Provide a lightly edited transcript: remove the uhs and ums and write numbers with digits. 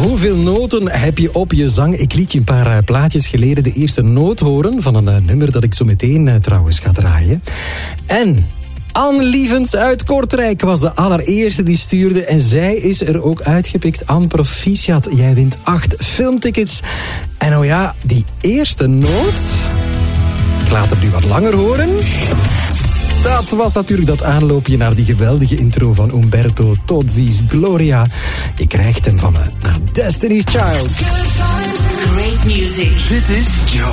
Hoeveel noten heb je op je zang? Ik liet je een paar plaatjes geleden de eerste noot horen van een nummer dat ik zo meteen trouwens ga draaien. En Anne Lievens uit Kortrijk was de allereerste die stuurde en zij is er ook uitgepikt. Anne, proficiat, jij wint 8 filmtickets. En oh ja, die eerste noot, ik laat hem nu wat langer horen. Dat was natuurlijk dat aanloopje naar die geweldige intro van Umberto Tozzi's Gloria. Je krijgt hem van me naar Destiny's Child. Great music. Dit is Joe.